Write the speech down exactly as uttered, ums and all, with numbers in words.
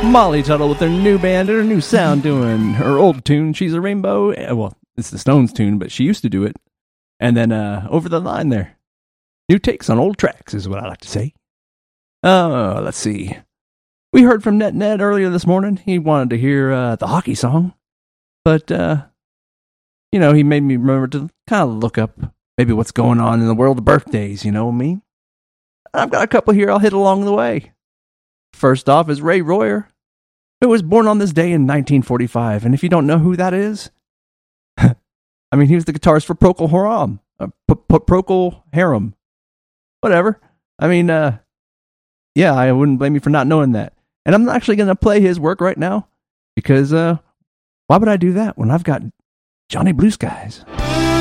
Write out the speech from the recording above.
Molly Tuttle with her new band and her new sound doing her old tune, She's a Rainbow. Well, it's the Stones tune, but she used to do it. And then uh, over the line there. New takes on old tracks is what I like to say. Uh, let's see. We heard from Net Ned earlier this morning. He wanted to hear uh, the hockey song. But, uh, you know, he made me remember to kind of look up maybe what's going on in the world of birthdays, you know what I mean? I've got a couple here I'll hit along the way. First off is Ray Royer, who was born on this day in nineteen forty-five. And if you don't know who that is, I mean, he was the guitarist for Procol Harum. Uh, P- P- Procol Harum. Whatever. I mean, uh, yeah, I wouldn't blame you for not knowing that. And I'm actually going to play his work right now because uh, why would I do that when I've got Johnny Blue Skies?